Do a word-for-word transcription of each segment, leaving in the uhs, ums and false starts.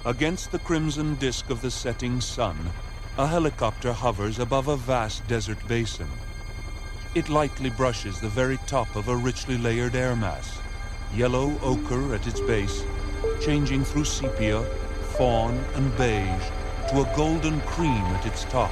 Against the crimson disk of the setting sun, a helicopter hovers above a vast desert basin. It lightly brushes the very top of a richly layered air mass, yellow ochre at its base, changing through sepia, fawn, and beige to a golden cream at its top.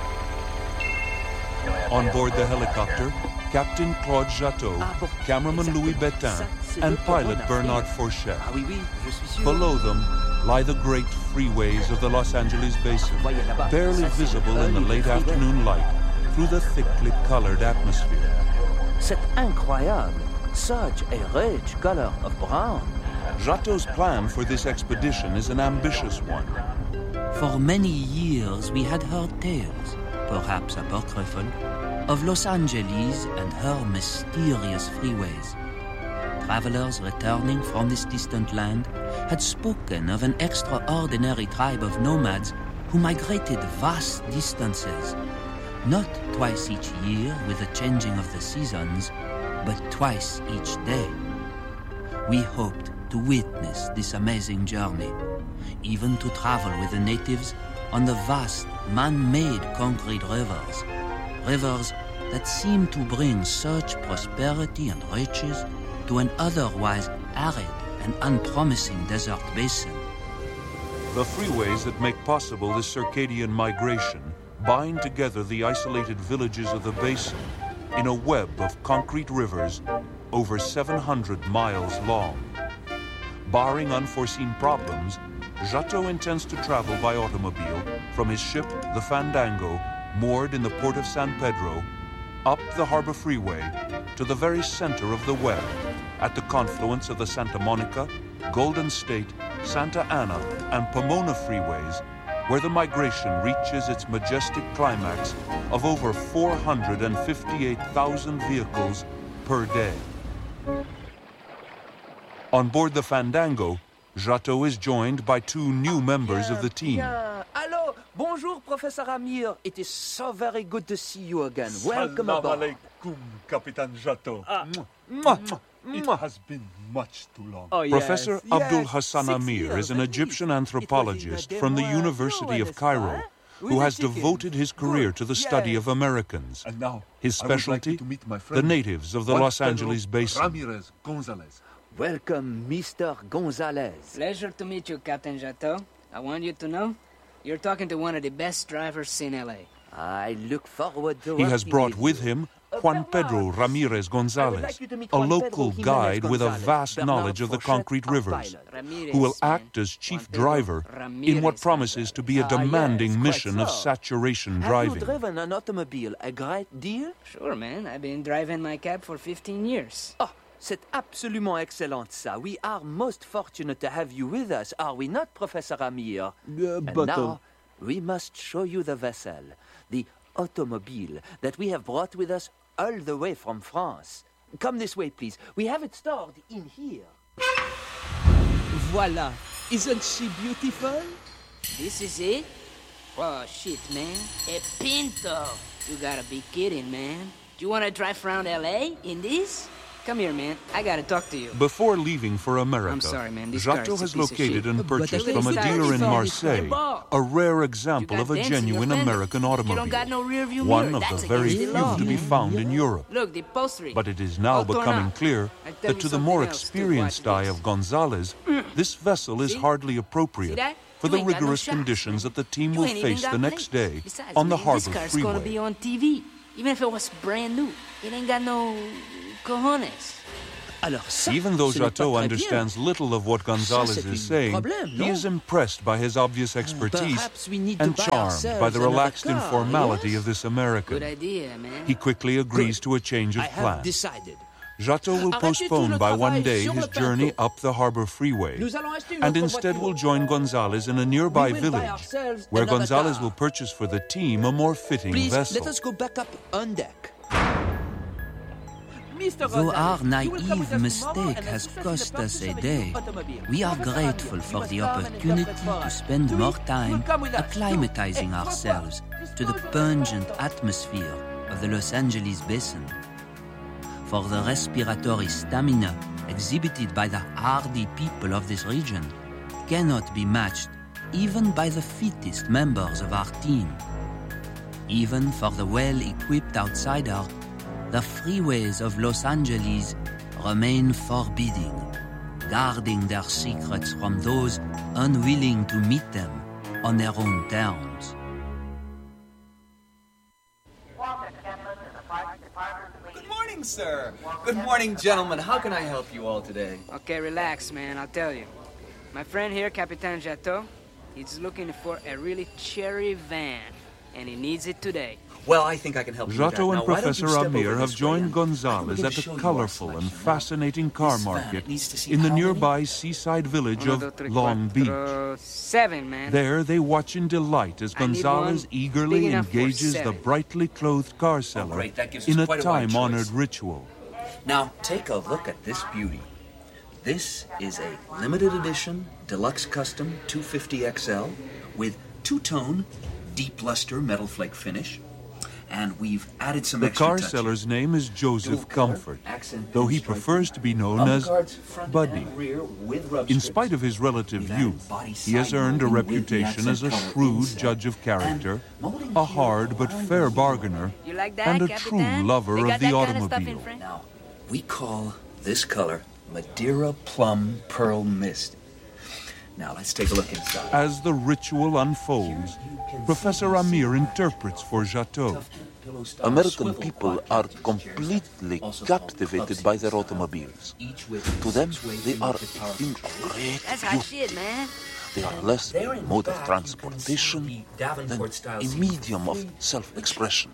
On board the helicopter, Captain Claude Jateau, cameraman Louis Betin, and pilot Bernard Fourchette. Below them lie the great freeways of the Los Angeles basin, barely visible in the late afternoon light through the thickly colored atmosphere. C'est incroyable! Such a rich color of brown. Jateau's plan for this expedition is an ambitious one. For many years we had heard tales, perhaps apocryphal, of Los Angeles and her mysterious freeways. Travelers returning from this distant land had spoken of an extraordinary tribe of nomads who migrated vast distances, not twice each year with the changing of the seasons, but twice each day. We hoped to witness this amazing journey, even to travel with the natives on the vast man-made concrete rivers, rivers that seem to bring such prosperity and riches to an otherwise arid and unpromising desert basin. The freeways that make possible this circadian migration bind together the isolated villages of the basin in a web of concrete rivers over seven hundred miles long. Barring unforeseen problems, Jateau intends to travel by automobile from his ship, the Fandango, moored in the port of San Pedro, up the Harbor Freeway to the very center of the web, at the confluence of the Santa Monica, Golden State, Santa Ana, and Pomona freeways, where the migration reaches its majestic climax of over four hundred fifty-eight thousand vehicles per day. On board the Fandango, Jateau is joined by two new members of the team. Hello, bonjour, Professor Amir. It is so very good to see you again. Welcome aboard. Salam alaikum, Captain Jateau. Ah. Mwah. It has been much too long. Oh, yes. Professor Yes, Abdul Hassan six Amir years is an at Egyptian least. anthropologist It was in from the a University of demois, Cairo, n'est-ce pas? who Oui, has the chicken. devoted his career Good. to the study Yes. of Americans. And now, His I would like specialty, you to meet my the friend, natives of the Juan Los Pedro Angeles basin. Ramirez Gonzalez. Welcome, Mister Gonzalez. Pleasure to meet you, Captain Jateau. I want you to know, you're talking to one of the best drivers in L A. I look forward to He has working brought with you. him Uh, Juan Bernard, Pedro Ramirez I would Gonzalez, like you to meet a Juan local Pedro guide Jimenez with a Gonzalez, vast Bernard knowledge of the Fourchette, concrete our rivers, pilot. Ramirez, who will man. act as chief Juan Pedro driver Ramirez in what promises to be a Ah, yes, demanding quite mission of so. saturation Have driving. you driven an automobile a great deal? Sure, man. I've been driving my cab for fifteen years. Oh, c'est absolument excellent, ça. We are most fortunate to have you with us, are we not, Professor Amir? Uh, and but, now, we must show you the vessel, the automobile that we have brought with us all the way from France. Come this way, please. We have it stored in here. Voila. Isn't she beautiful? This is it? Oh, shit, man. A Pinto. You gotta be kidding, man. Do you wanna drive around L A in this? Come here, man. I gotta talk to you. Before leaving for America, I'm sorry, man. This car Jateau is a has piece of located shit. and But purchased at from a least dealer in I- Marseille a rare example You of got a dents in your genuine fender. American You automobile, don't got no rear view one mirror. of That's the very against the few law. to be found in Europe. Look, the upholstery. But it is now All torn becoming out. clear I'll tell that you to the something more else, too. experienced Watch eye this. of Gonzalez, this vessel is See? hardly See appropriate that? for You the ain't got no rigorous shots, conditions man. that the team You will ain't even face got the next plates. day Besides, on the man, Harbor this car's gonna be Freeway. on T V, even if it was brand new. It ain't got no cojones. Alors ça, Even though ce n'est pas Jateau très bien. understands little of what Gonzalez c'est is un saying, problème, he non? is impressed by his obvious expertise Perhaps we need to and buy charmed ourselves by the another relaxed car, informality yes? of this Good American. idea, man. He quickly agrees Good. to a change of I have plan. decided. Jateau will Arrêtez tout postpone le by one travail day sur his le journey plateau. up the Harbor Freeway, Nous allons acheter une and autre instead voiture. will join Gonzalez in a nearby We will buy village, ourselves where another Gonzalez car. will purchase for the team a more fitting Please, vessel. let us go back up on deck. Mister Though our Gonzalez, you will come with naive us tomorrow mistake and has assist us in cost the us a purchase of day, new automobile. we are Professor grateful Amir, for you the must come and opportunity interpret for to us. spend Louis, more you will time come with us, too. acclimatizing Hey, ourselves François, to the dispose of pungent the- atmosphere of the Los Angeles basin. For the respiratory stamina exhibited by the hardy people of this region cannot be matched even by the fittest members of our team. Even for the well-equipped outsider, the freeways of Los Angeles remain forbidding, guarding their secrets from those unwilling to meet them on their own terms. Good morning, sir. Good morning, gentlemen. How can I help you all today? Okay, relax, man. I'll tell you. My friend here, Capitan Jateau, he's looking for a really cherry van, and he needs it today. Well, I think I can help you with that. Jateau and Now, why don't you Professor step Amir over have this way, joined and Gonzalez I'm at gonna the show you our colorful and selection. Now, fascinating car this van, market it needs to see in the how many? nearby seaside village Uno, of dos, tres, Long Beach. cuatro, seven, man. There they watch in delight as I need Gonzalez one eagerly big enough for engages the seven. brightly clothed car seller great. That gives us in a quite a wide time-honored choice. ritual. Now, take a look at this beauty. This is a limited edition deluxe custom two fifty X L with two-tone deep luster metal flake finish. And we've added some The extra car touches. seller's name is Joseph Dual color, Comfort, accent though he pinstripe, prefers to be known as mudguards front Buddy. and rear with rub In strips. spite of his relative We've added youth, body he has side earned a molding with the reputation as a accent color shrewd inside. judge of character, And molding a here hard but behind fair the wheel. bargainer, You like that, and a Capitan? true lover They of got the that kind of stuff in automobile. France? Now, we call this color Madeira Plum Pearl Mist. Now, let's take a look inside. As the ritual unfolds, Professor Amir interprets for Jateau. American people are completely captivated by their automobiles. To them, they are in great That's hot beauty. shit, man. They are less a mode of transportation than a medium of self-expression.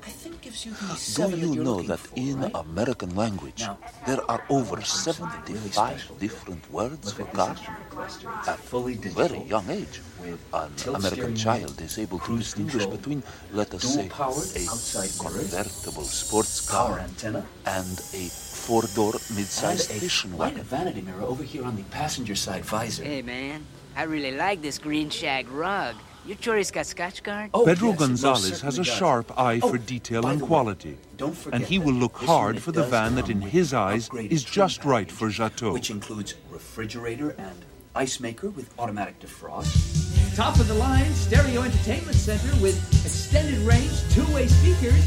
Do you know that in American language there are over seventy-five different words for car? At a very young age, an American child is able to distinguish between, let us say, a convertible sports car and a four-door mid-sized station Quite a wagon. vanity mirror over here on the passenger side visor. Hey, man. I really like this green shag rug. You sure it's got Scotch Guard? Oh, Pedro yes, it most Gonzalez has certainly a does. sharp eye Oh, for detail by and the way, quality, don't forget and he that will look this hard unit for the does van that come in with his eyes upgraded is trim just right package, for Jateau. which includes refrigerator and ice maker with automatic defrost. Top of the line stereo entertainment center with extended range two-way speakers.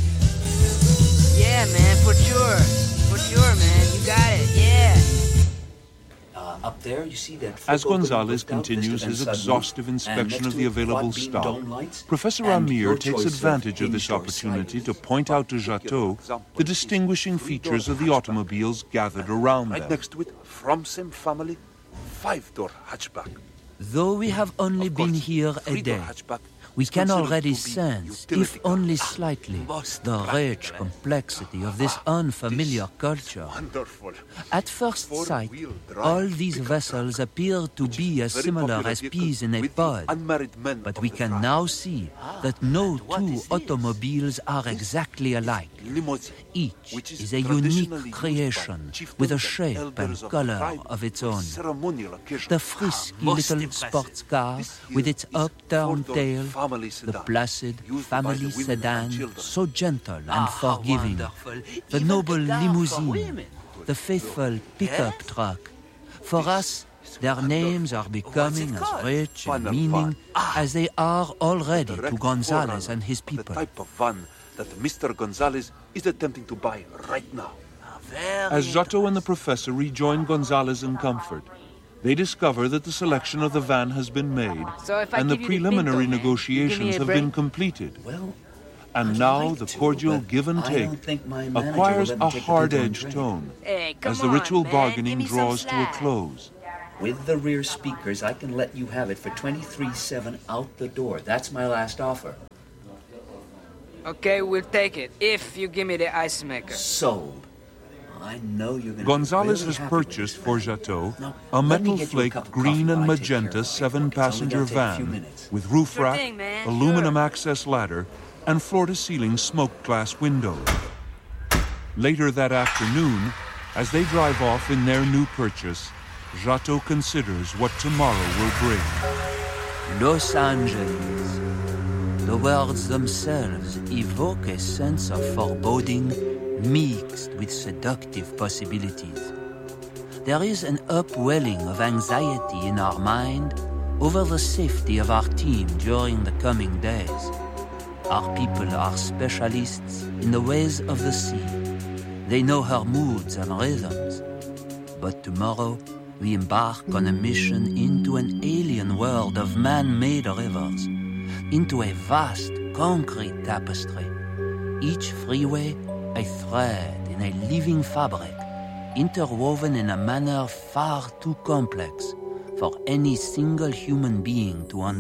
Yeah, man, for sure. For sure, man. You got it, yeah. Uh, up there, you see that. As flip-open Gonzalez lift-out continues vista his and sunroof, exhaustive and inspection next of to the it, available quad beam stock, dome lights, Professor and Amir your takes choice advantage of this indoor opportunity to sliders. point out to Jateau the distinguishing features of the automobiles gathered around Right them. next to it, from same family, five-door hatchback. Though we have only Of been course, here a three-door day, hatchback we is can considered already to be sense, utility if car. only Ah, slightly, most the rich practical. complexity of this unfamiliar culture. Wonderful. At first sight, Four-wheel drive all these pickup vessels truck, appear to which be is as very similar popular as vehicle peas in a with the pod. unmarried men But of we the can tribe. now see that no what two is this? automobiles are exactly alike. Limousine, Each which is is a traditionally unique used by creation chieftains with a and shape elders and of the color tribe of its for own. ceremonial occasions. The frisky Most little impressive. sports car This here with its is upturned four-door tail, family the sedan, placid used by the family women and sedan, children. so gentle and Ah, how forgiving. wonderful. The Even noble a car for limousine, women. the faithful pickup truck. For us, their names are becoming as called? rich and Final meaning van. as they are already to Direct Gonzalez forerunner and his of the people. type of van that Mister Gonzalez is attempting to buy right now. As Jateau and the professor rejoin Gonzalez in comfort, they discover that the selection of the van has been made, So if I and the give you the preliminary Pinto, man, you give me negotiations a have break? been completed. Well, And I'd now like the to, cordial but give and I take don't think my manager acquires will let me a take the Pinto hard-edged and tone Hey, come as the on, ritual man. bargaining Give me some draws to a slack. close. With the rear speakers, I can let you have it for twenty-three seven out the door. That's my last offer. Okay, we'll take it, if you give me the ice maker. Sold. I know you're going to Gonzalez be has really happy with purchased this for van. Jateau Now, a let me metal get you a flake cup of green coffee and while I take care magenta of it. seven-passenger It's only gonna take a few van minutes. with roof Sure rack, thing, man, aluminum sure. access ladder, and floor-to-ceiling smoked glass windows. Later that afternoon, as they drive off in their new purchase, Jateau considers what tomorrow will bring. Los Angeles. The words themselves evoke a sense of foreboding mixed with seductive possibilities. There is an upwelling of anxiety in our mind over the safety of our team during the coming days. Our people are specialists in the ways of the sea. They know her moods and rhythms. But tomorrow, we embark on a mission into an alien world of man-made rivers, into a vast concrete tapestry, each freeway a thread in a living fabric, interwoven in a manner far too complex for any single human being to understand.